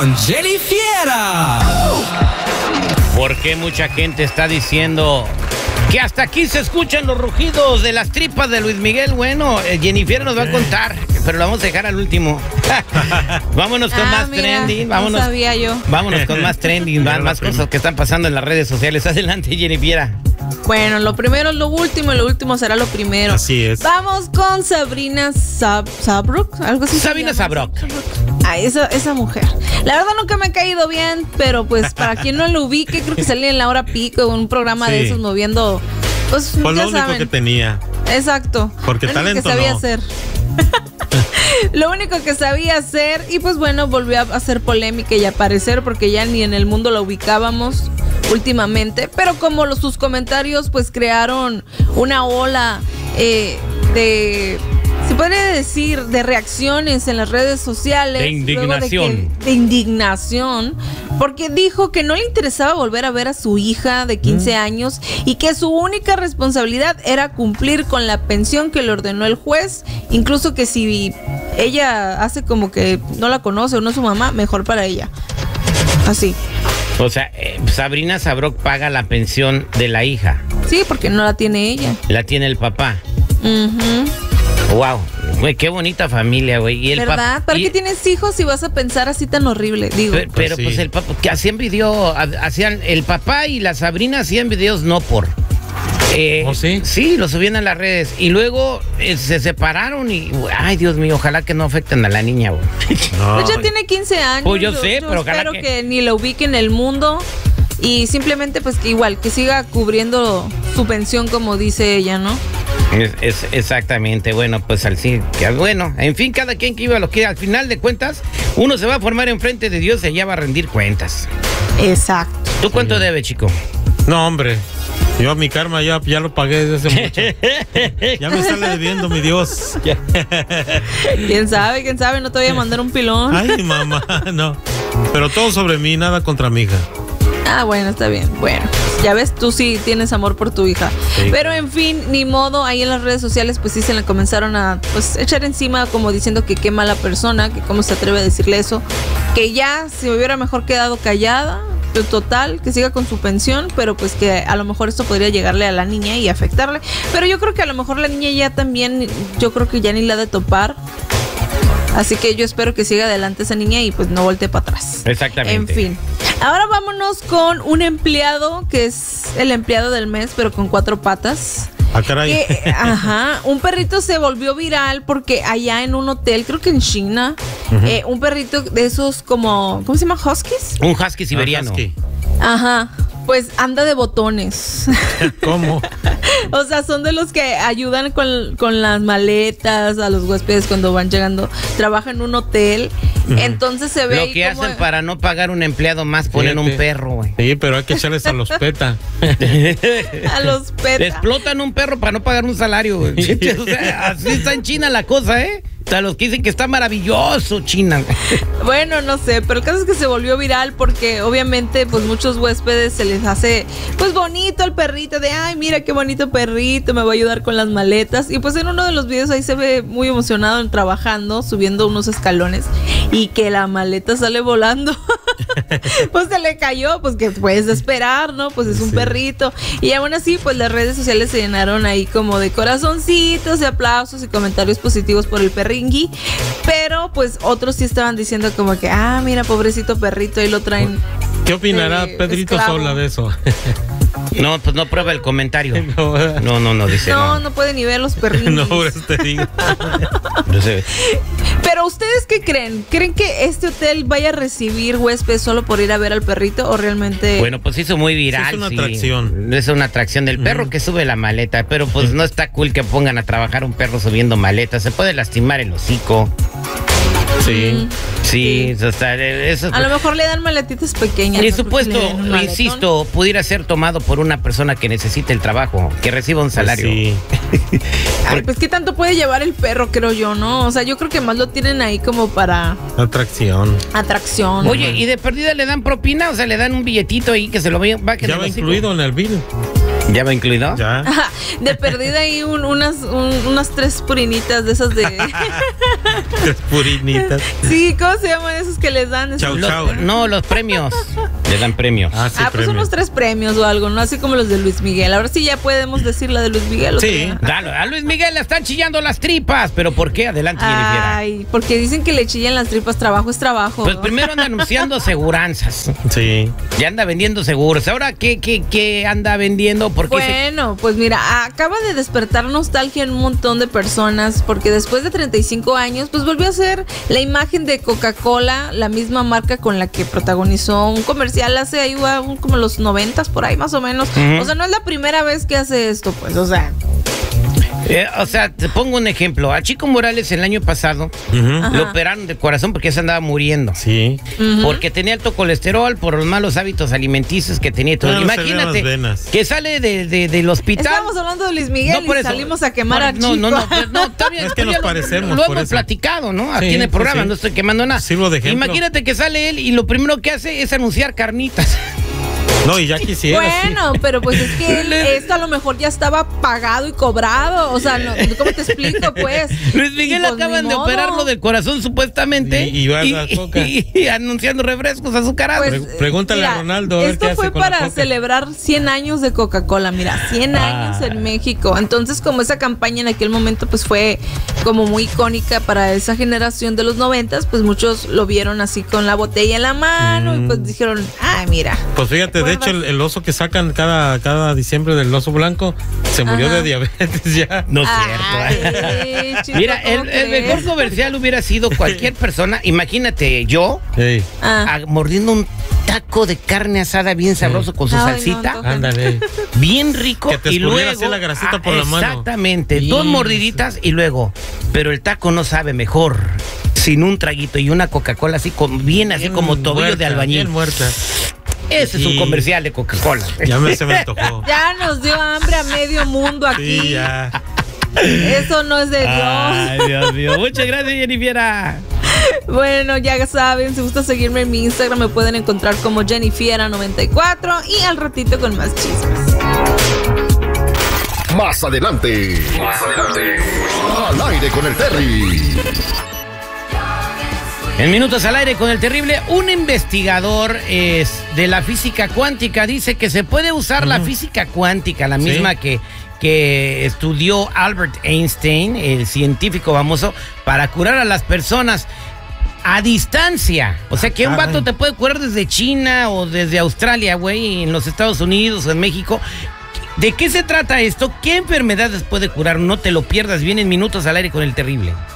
con Jenny Fiera. ¿Por qué mucha gente está diciendo que hasta aquí se escuchan los rugidos de las tripas de Luis Miguel? Bueno, Jennifer nos va a contar, pero lo vamos a dejar al último. Vámonos con más trending. Vámonos, no sabía yo. Vámonos con más trending, más cosas que están pasando en las redes sociales. Adelante, Jennifer. Bueno, lo primero es lo último y lo último será lo primero. Así es. Vamos con Sabrina Sabrok, algo así. Sabrina Sabrok. Ay, esa mujer. La verdad nunca me ha caído bien, pero pues para quien no lo ubique, creo que salía en La Hora Pico, un programa de esos moviendo, pues Fue ya lo único saben. que tenía. Exacto. Porque lo único talento que sabía no. hacer. Lo único que sabía hacer, y pues bueno, volvió a hacer polémica y aparecer porque ya ni en el mundo la ubicábamos últimamente, pero como sus comentarios pues crearon una ola de, se podría decir, de reacciones en las redes sociales. De indignación. De indignación, porque dijo que no le interesaba volver a ver a su hija de 15 años y que su única responsabilidad era cumplir con la pensión que le ordenó el juez, incluso que si ella hace como que no la conoce o no es su mamá, mejor para ella. Así. O sea, Sabrina Sabrok paga la pensión de la hija. Sí, porque no la tiene ella. La tiene el papá. Wow, güey, qué bonita familia, güey. Y el ¿verdad? ¿Para qué tienes hijos si vas a pensar así tan horrible? Digo. Pero pues el papá, que hacían video, el papá y la Sabrina hacían videos no por. ¿Oh, sí? Sí, lo subían a las redes. Y luego se separaron y, ay, Dios mío, ojalá que no afecten a la niña, güey. No. Pues ya tiene 15 años. Pues yo sé, pero ojalá espero que ni la ubique en el mundo. Y simplemente, pues, que igual, que siga cubriendo su pensión, como dice ella, ¿no? Es exactamente, bueno, pues bueno, en fin, cada quien que iba lo que al final de cuentas, uno se va a formar enfrente de Dios y allá va a rendir cuentas. Exacto. ¿Tú cuánto debes, chico? No, hombre. Yo mi karma ya lo pagué desde hace mucho. Ya me sale debiendo, mi Dios. ¿Quién sabe? No te voy a mandar un pilón. Ay, mamá, no. Pero todo sobre mí, nada contra mi hija. Ah, bueno, está bien. Bueno, ya ves, tú sí tienes amor por tu hija. Sí. Pero en fin, ni modo, ahí en las redes sociales pues sí se le comenzaron a pues echar encima como diciendo que qué mala persona, que cómo se atreve a decirle eso, que ya se hubiera mejor quedado callada, total, que siga con su pensión, pero pues que a lo mejor esto podría llegarle a la niña y afectarle. Pero yo creo que a lo mejor la niña ya también, yo creo que ya ni la ha de topar. Así que yo espero que siga adelante esa niña y pues no voltee para atrás. Exactamente. En fin. Ahora vámonos con un empleado que es el empleado del mes, pero con 4 patas. Ah, caray. Un perrito se volvió viral porque allá en un hotel, creo que en China, un perrito de esos como, ¿cómo se llama? ¿Huskies? Un husky siberiano. Husky. Ajá. Pues anda de botones. ¿Cómo? O sea, son de los que ayudan con las maletas a los huéspedes cuando van llegando. Trabaja en un hotel. Entonces se ve. Lo que hacen para no pagar un empleado más, ponen un perro, güey. Sí, pero hay que echarles a los PETA. A los PETA. Explotan un perro para no pagar un salario, güey. O sea, así está en China la cosa, ¿eh? O sea, los que dicen que está maravilloso China. Bueno, no sé, pero el caso es que se volvió viral porque obviamente pues muchos huéspedes se les hace pues bonito el perrito de ay, mira qué bonito perrito, me va a ayudar con las maletas. Y pues en uno de los videos ahí se ve muy emocionado trabajando, subiendo unos escalones y que la maleta sale volando. Pues se le cayó, pues que puedes esperar, ¿no? Pues es un perrito. Y aún así, pues las redes sociales se llenaron ahí como de corazoncitos, de aplausos y comentarios positivos por el perringui. Pero pues otros sí estaban diciendo como que, ah, mira, pobrecito perrito, ahí lo traen. ¿Qué opinará Pedrito esclavo. Sola de eso? No, pues no prueba el comentario. No, dice No puede ni ver los perringuis. No, te digo. No sé. Pero ¿ustedes qué creen? ¿Creen que este hotel vaya a recibir huéspedes solo por ir a ver al perrito o realmente...? Bueno, pues hizo muy viral. Sí, es una atracción. Es una atracción del perro que sube la maleta, pero pues no está cool que pongan a trabajar un perro subiendo maletas. Se puede lastimar el hocico. Sí. Sí, o sea, eso A lo mejor le dan maletitas pequeñas. y ¿no? Porque le supuesto, den un maletón. insisto, pudiera ser tomado por una persona que necesite el trabajo, que reciba un salario. Sí. Ay, pues qué tanto puede llevar el perro, creo yo, ¿no? O sea, yo creo que más lo tienen ahí como para Atracción. atracción. Oye, ¿y de perdida le dan propina? O sea, le dan un billetito ahí que se lo va a quedar. Ya va incluido en el bill. ¿Ya va incluido? Ya. De perdida ahí unas 3 purinitas de esas de... 3 purinitas. Sí, ¿cómo se llaman esos que les dan? Chau, chau. No, los premios. Le dan premios. Ah, sí, Pues premio. unos 3 premios o algo, ¿no? Así como los de Luis Miguel. Ahora sí ya podemos decir la de Luis Miguel. ¿o Sí. qué? Dale, a Luis Miguel le están chillando las tripas. ¿Pero por qué? Adelante, Jennifer. Ay, porque dicen que le chillan las tripas, trabajo es trabajo. Pues primero anda anunciando aseguranzas. Sí. Ya anda vendiendo seguros. Ahora, ¿qué anda vendiendo? ¿Por qué Bueno, pues mira, acaba de despertar nostalgia en un montón de personas porque después de 35 años, pues volvió a ser la imagen de Coca-Cola, la misma marca con la que protagonizó un comercial hace ahí como los 90s por ahí más o menos. O sea, no es la primera vez que hace esto, pues, o sea. te pongo un ejemplo. A Chico Morales el año pasado lo operaron del corazón porque se andaba muriendo. Sí. Porque tenía alto colesterol por los malos hábitos alimenticios que tenía. Todo. No se Imagínate vean las venas. que sale del hospital. Estamos hablando de Luis Miguel por y eso. salimos a quemar a No, Chico. no, está bien. Es que nos Ya parecemos, Lo por hemos eso. platicado, ¿no? Aquí Sí, en el programa, sí. no estoy quemando nada. Sirvo de ejemplo. Imagínate que sale él y lo primero que hace es anunciar carnitas. No, y ya quisiera. Bueno, pero pues es que esto a lo mejor ya estaba pagado y cobrado. O sea, no, ¿cómo te explico, pues? Luis Miguel Y, pues, acaban ni de modo. operarlo del corazón supuestamente. Y va a dar coca. y anunciando refrescos azucarados. Pues, Pregúntale a Ronaldo a ver esto qué fue hace con la para coca. celebrar 100 años de Coca-Cola, mira, 100 años en México. Entonces, como esa campaña en aquel momento pues fue como muy icónica para esa generación de los 90s, pues muchos lo vieron así con la botella en la mano y pues dijeron, ay, mira. Pues fíjate, de hecho, el oso que sacan cada diciembre del oso blanco se murió Ajá. de diabetes ya. No es Ay, cierto. chico, Mira, ¿cómo el mejor crees? comercial hubiera sido cualquier persona. Imagínate yo Ey, mordiendo un taco de carne asada bien sabroso con su Ay, no, salsita. no. ándale. Bien rico. Que te y escurriera luego así la grasita por la mano. Exactamente. Sí. 2 mordiditas y luego. Pero el taco no sabe mejor sin un traguito y una Coca-Cola así bien así como tobillo muerta, de albañil. Bien muerta. Ese es un Sí. comercial de Coca-Cola. Se me antojó. Ya nos dio hambre a medio mundo aquí. Sí, ya. Eso no es de Dios. Ay, Dios mío. Muchas gracias, Jennifer. Bueno, ya saben, si gusta seguirme en mi Instagram me pueden encontrar como Jennifiera94 y al ratito con más chismes. Más adelante. Al aire con el Terry. En Minutos al Aire con el Terrible, un investigador de la física cuántica dice que se puede usar la física cuántica, la misma que estudió Albert Einstein, el científico famoso, para curar a las personas a distancia. O sea que un vato te puede curar desde China o desde Australia, güey, en los Estados Unidos o en México. ¿De qué se trata esto? ¿Qué enfermedades puede curar? No te lo pierdas. Bien en Minutos al Aire con el Terrible.